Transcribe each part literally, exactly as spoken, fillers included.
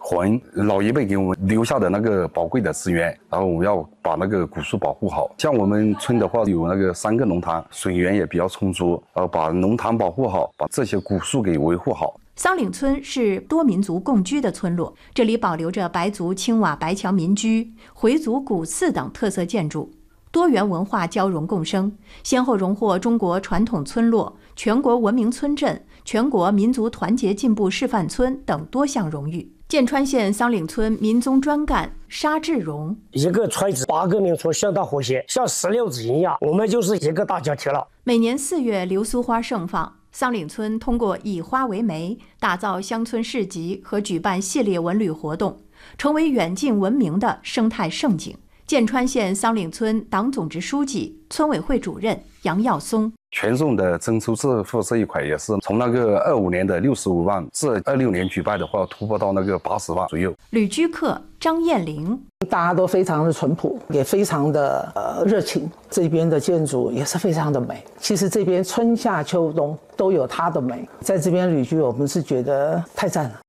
还老一辈给我们留下的那个宝贵的资源，然后我们要把那个古树保护好。像我们村的话，有那个三个农塘，水源也比较充足，然后把农塘保护好，把这些古树给维护好。 桑岭村是多民族共居的村落，这里保留着白族青瓦白墙民居、回族古寺等特色建筑，多元文化交融共生，先后荣获中国传统村落、全国文明村镇、全国民族团结进步示范村等多项荣誉。剑川县桑岭村民宗专干沙志荣： 一个村子八个民族相当和谐，像石榴子一样，我们就是一个大家庭了。 每年四月流苏花盛放，桑岭村通过以花为媒，打造乡村市集和举办系列文旅活动，成为远近闻名的生态胜景。剑川县桑岭村党总支书记、村委会主任杨耀松： 全镇的增收致富这一块也是从那个二五年的六十五万至二六年举办的话，突破到那个八十万左右。 旅居客张艳玲： 大家都非常的淳朴，也非常的呃热情。这边的建筑也是非常的美。其实这边春夏秋冬都有它的美，在这边旅居，我们是觉得太赞了。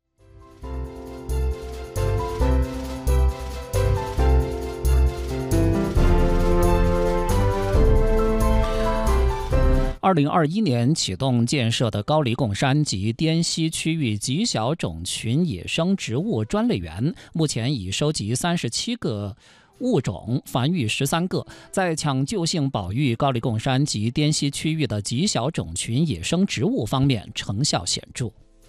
二零二一年启动建设的高黎贡山及滇西区域极小种群野生植物专类园，目前已收集三十七个物种，繁育十三个，在抢救性保育高黎贡山及滇西区域的极小种群野生植物方面成效显著。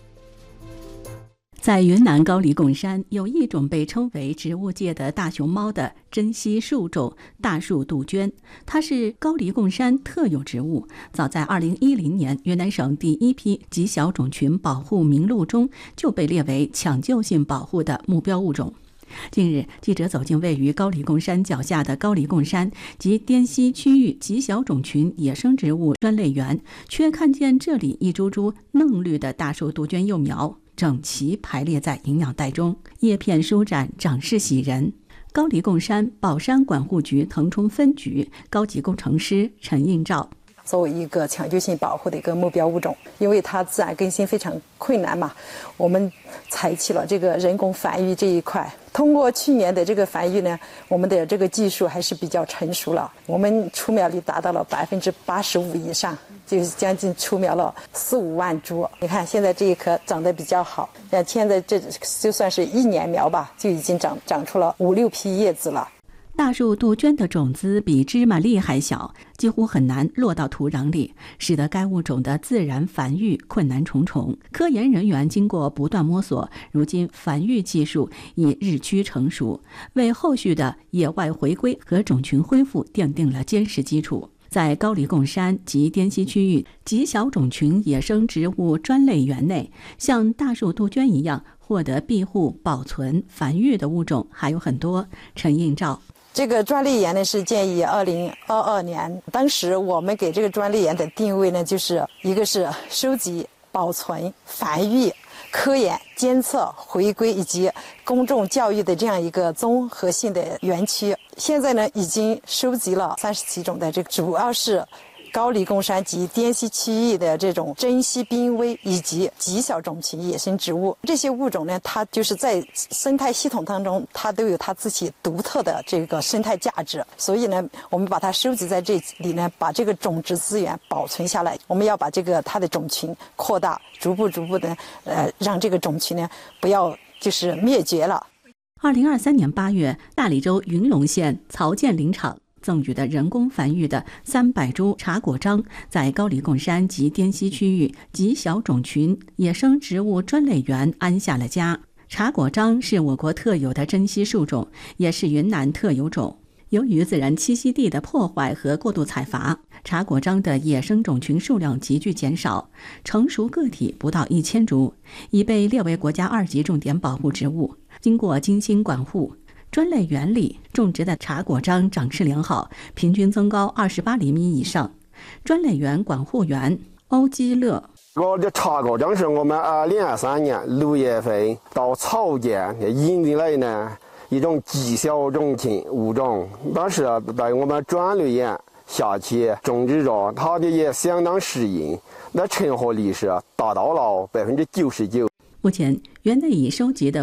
在云南高黎贡山，有一种被称为植物界的大熊猫的珍稀树种大树杜鹃，它是高黎贡山特有植物。早在二零一零年，云南省第一批极小种群保护名录中就被列为抢救性保护的目标物种。近日，记者走进位于高黎贡山脚下的高黎贡山及滇西区域极小种群野生植物专类园，却看见这里一株株嫩绿的大树杜鹃幼苗整齐排列在营养袋中，叶片舒展，长势喜人。高黎贡山宝山管护局腾冲分局高级工程师陈应照： 作为一个抢救性保护的一个目标物种，因为它自然更新非常困难嘛，我们采取了这个人工繁育这一块。通过去年的这个繁育呢，我们的这个技术还是比较成熟了，我们出苗率达到了百分之八十五以上，就是将近出苗了四五万株。你看现在这一棵长得比较好，像现在这就算是一年苗吧，就已经长长出了五六批叶子了。 大树杜鹃的种子比芝麻粒还小，几乎很难落到土壤里，使得该物种的自然繁育困难重重。科研人员经过不断摸索，如今繁育技术已日趋成熟，为后续的野外回归和种群恢复奠定了坚实基础。在高黎贡山及滇西区域极小种群野生植物专类园内，像大树杜鹃一样获得庇护、保存、繁育的物种还有很多。陈应照： 这个专利园呢是建于二零二二年，当时我们给这个专利园的定位呢，就是一个是收集、保存、繁育、科研、监测、回归以及公众教育的这样一个综合性的园区。现在呢，已经收集了三十七种的这个，主要是高黎贡山及滇西区域的这种珍稀濒危以及极小种群野生植物。这些物种呢，它就是在生态系统当中，它都有它自己独特的这个生态价值。所以呢，我们把它收集在这里呢，把这个种植资源保存下来。我们要把这个它的种群扩大，逐步逐步的呃，让这个种群呢不要就是灭绝了。 二零二三年八月，大理州云龙县曹建林场赠予的人工繁育的三百株茶果樟，在高黎贡山及滇西区域极小种群野生植物专类园安下了家。茶果樟是我国特有的珍稀树种，也是云南特有种。由于自然栖息地的破坏和过度采伐，茶果樟的野生种群数量急剧减少，成熟个体不到一千株，已被列为国家二级重点保护植物。经过精心管护，专类园里种植的茶果樟长势良好，平均增高二十八厘米以上。专类园管护员欧基乐： 我的茶果樟是我们二零二三年六月份到草建引进来呢一种极小种群物种，当时在我们专类园下去种植着，它的也相当适应，那成活率是达到了百分之九十九。 目前园内已收集的